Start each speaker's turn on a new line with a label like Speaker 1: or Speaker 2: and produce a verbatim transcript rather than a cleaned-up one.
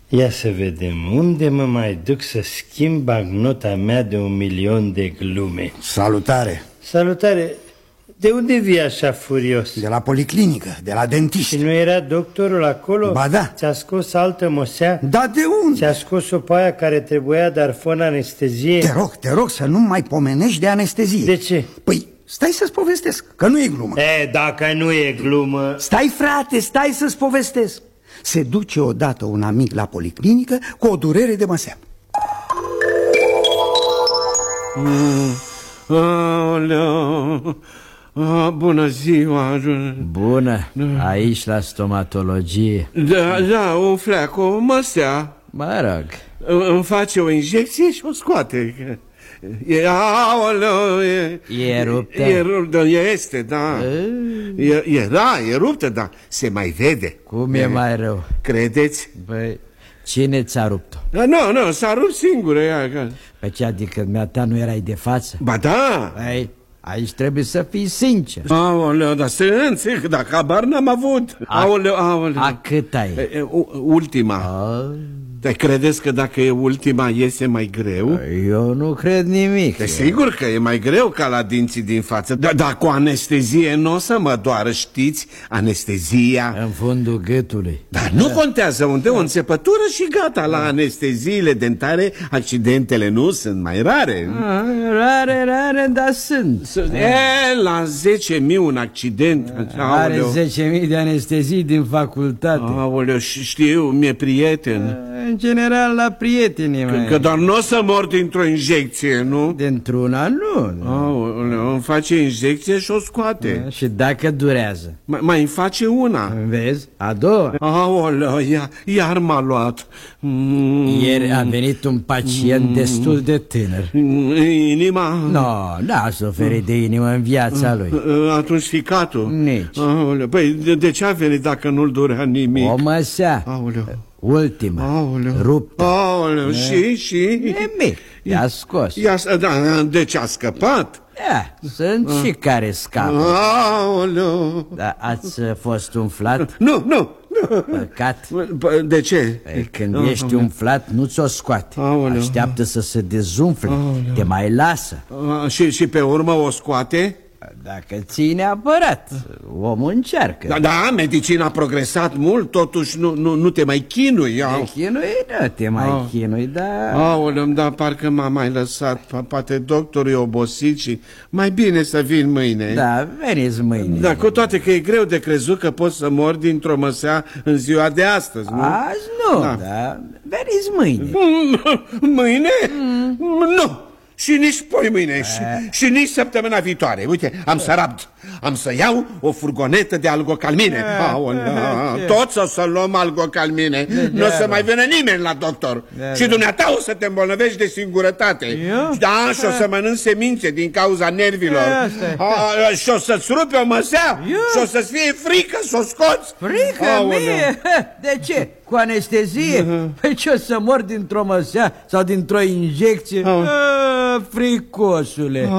Speaker 1: Ia să vedem, unde mă mai duc să schimb bancnota mea de un milion de glume?
Speaker 2: Salutare!
Speaker 1: Salutare! De unde vii așa furios?
Speaker 2: De la policlinică, de la dentist.
Speaker 1: Și nu era doctorul acolo?
Speaker 2: Ba da.
Speaker 1: Ți-a scos altă mosea?
Speaker 2: Da, de unde?
Speaker 1: Ți-a scos-o pe aia care trebuia, dar fără anestezie?
Speaker 2: Te rog, te rog să nu mai pomenești de anestezie.
Speaker 1: De ce?
Speaker 2: Păi, stai să-ți povestesc, că nu e glumă.
Speaker 1: E, dacă nu e glumă...
Speaker 2: Stai, frate, stai să-ți povestesc. Se duce odată un amic la policlinică cu o durere de măsea.
Speaker 3: Mm. Aoleu. Ah, bună ziua.
Speaker 4: Bună, aici la stomatologie.
Speaker 3: Da, da, un fleac, o măsea.
Speaker 4: Mă rog.
Speaker 3: Îmi face o injecție și o scoate. E, aoleu, e,
Speaker 4: e ruptă?
Speaker 3: E ruptă, este, da. E, era, e ruptă, da. Se mai vede.
Speaker 4: Cum e, e mai rău?
Speaker 3: Credeți?
Speaker 4: Băi, cine ți-a rupt-o?
Speaker 3: Nu, nu, s-a rupt singură ea.
Speaker 4: Pe ce, adică dumneata nu erai de față?
Speaker 3: Ba da.
Speaker 4: Băi, aici trebuie să fii sincer.
Speaker 3: Aoleu, dar să înțeleg, dacă habar n-am avut.
Speaker 4: A,
Speaker 3: aoleu, aoleu.
Speaker 4: A cât ai?
Speaker 3: E, e, ultima. A... Dar credeți că dacă e ultima iese mai greu?
Speaker 4: Eu nu cred nimic.
Speaker 3: De sigur că e mai greu ca la dinții din față. Dar da, cu anestezie nu o să mă doară, știți? Anestezia.
Speaker 4: În fundul gâtului.
Speaker 3: Dar nu contează unde, o înțepătură și gata. La anesteziile dentare, accidentele nu sunt mai rare.
Speaker 4: A, rare, rare, dar sunt.
Speaker 3: E, la zece mii un accident.
Speaker 4: Are zece mii de anestezii din facultate.
Speaker 3: Aoleu, știu, mi-e prieten.
Speaker 4: În general la prietenii mei.
Speaker 3: Că doar nu o să mor dintr-o injecție, nu?
Speaker 4: Dintr-una nu.
Speaker 3: Aoleu, îmi face injecție și o scoate.
Speaker 4: Și dacă durează?
Speaker 3: Mai îmi face una.
Speaker 4: Vezi? A doua.
Speaker 3: Aoleu, iar m-a luat.
Speaker 4: Ieri a venit un pacient destul de tânăr.
Speaker 3: Inima?
Speaker 4: No, n-a suferit de inimă în viața lui.
Speaker 3: Atunci ficatul?
Speaker 4: Nici.
Speaker 3: Aoleu, păi de, de ce a venit dacă nu-l durea nimic?
Speaker 4: O măsea.
Speaker 3: Aoleu.
Speaker 4: Ultima.
Speaker 3: Aoleu.
Speaker 4: Ruptă.
Speaker 3: Aoleu, și, și?
Speaker 4: Nimic. I-a scos.
Speaker 3: I-a, da, deci a scăpat?
Speaker 4: Da, sunt a. și care scapă.
Speaker 3: Aoleu.
Speaker 4: Dar ați fost umflat?
Speaker 3: Nu, nu.
Speaker 4: Păcat.
Speaker 3: De ce?
Speaker 4: Când oh, ești umflat, nu ți-o scoate.
Speaker 3: Aoleu.
Speaker 4: Așteaptă să se dezumfle. Aoleu. Te mai lasă.
Speaker 3: A, și, și pe urmă o scoate?
Speaker 4: Dacă ține apărat, omul încearcă.
Speaker 3: Da, da, medicina a progresat mult, totuși nu, nu, nu te mai chinui.
Speaker 4: Te chinui, nu te mai oh. chinui, dar...
Speaker 3: Aoleu, da, parcă m-a mai lăsat. Poate doctorul e obosit și mai bine să vin mâine.
Speaker 4: Da, veniți mâine.
Speaker 3: Da, cu toate că e greu de crezut că poți să mor dintr-o măsea în ziua de astăzi, nu?
Speaker 4: Azi nu, da, da. Veniți mâine.
Speaker 3: Mâine? Mm. Nu! Și nici poi mâine și, și nici săptămâna viitoare. Uite, am să rabd. Am să iau o furgonetă de algocalmine. Aolea, toți o să luăm algocalmine. Nu o să mai vină nimeni la doctor. Și dumneata o să te îmbolnăvești de singurătate. Da, și o să mănânci semințe din cauza nervilor. A, și o să-ți rupe o măsea. Și o să-ți fie frică să o scoți.
Speaker 4: Frică mie? De ce? Cu anestezie? Păi ce, o să mor dintr-o măsea sau dintr-o injecție? Fricosule.